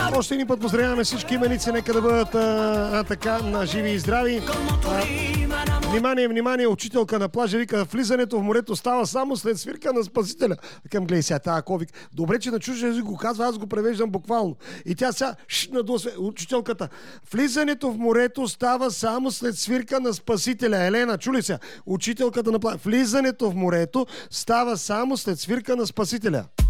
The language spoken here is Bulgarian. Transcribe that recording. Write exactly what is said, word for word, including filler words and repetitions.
Още един път поздравяваме всички именици, нека да бъдат а, а, така на живи и здрави. А, внимание, внимание, учителка на плажа вика, влизането в морето става само след свирка на Спасителя. Викам, гледай сега, тази ковик. Добре, че на чужден език го казва, аз го превеждам буквално. И тя сега, шш, надула се, учителката. Влизането в морето става само след свирка на Спасителя. Елена, чули се? Учителката на плажа. Влизането в морето става само след свирка на Спасителя.